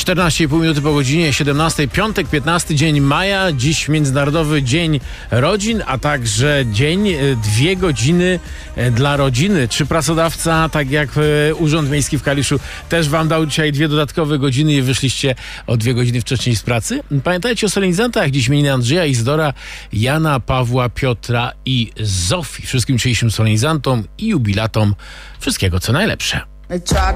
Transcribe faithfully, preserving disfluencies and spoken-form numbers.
czternaście i pół minuty po godzinie siedemnastej, piątek, piętnasty dzień maja, dziś Międzynarodowy Dzień Rodzin, a także dzień dwie godziny dla rodziny. Czy pracodawca, tak jak Urząd Miejski w Kaliszu, też wam dał dzisiaj dwie dodatkowe godziny i wyszliście o dwie godziny wcześniej z pracy? Pamiętajcie o solenizantach, dziś imieniny Andrzeja, Izdora, Jana, Pawła, Piotra i Zofii. Wszystkim dzisiejszym solenizantom i jubilatom wszystkiego co najlepsze.